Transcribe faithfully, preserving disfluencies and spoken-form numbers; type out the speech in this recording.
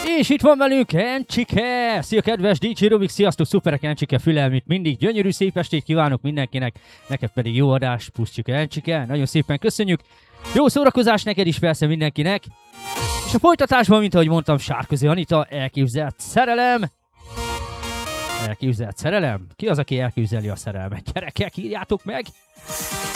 És itt van velünk Encsike! Szia kedves dé dzsé Rubik, sziasztok, szuperek Encsike fülelmit mindig. Gyönyörű szép estét kívánok mindenkinek, neked pedig jó adás, puszcsike Encsike, nagyon szépen köszönjük. Jó szórakozás neked is persze mindenkinek. És a folytatásban, mint ahogy mondtam, Sárközi Anita, elképzelt szerelem. Elképzelt szerelem? Ki az, aki elképzeli a szerelmet? Gyerekek, írjátok meg!